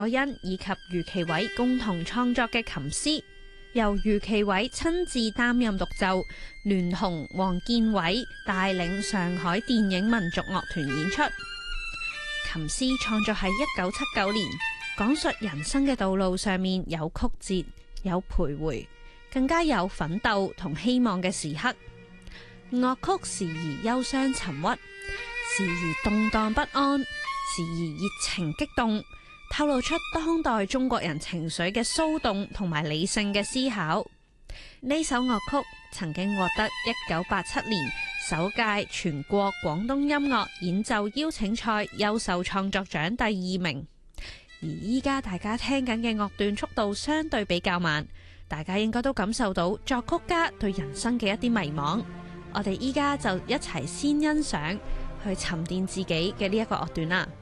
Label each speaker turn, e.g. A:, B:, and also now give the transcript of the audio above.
A: 恩以及余其偉共同創作嘅琴詩，由余其偉親自擔任獨奏，聯同黃建偉帶領上海電影民族樂團演出。琴詩創作喺1979年，講述人生嘅道路上面有曲折，有徘徊，更加有奮鬥同希望嘅時刻。樂曲時而憂傷沉鬱，時而動盪不安，時而熱情激動，透露出當代中國人情緒嘅騷動同埋理性嘅思考。呢首樂曲曾經獲得1987年首屆全國廣東音樂演奏邀請賽優秀創作獎第2名。而依家大家聽緊嘅樂段速度相對比較慢，大家應該都感受到作曲家對人生嘅一啲迷惘。我哋依家就一齊先欣賞去沉澱自己嘅呢一個樂段啦。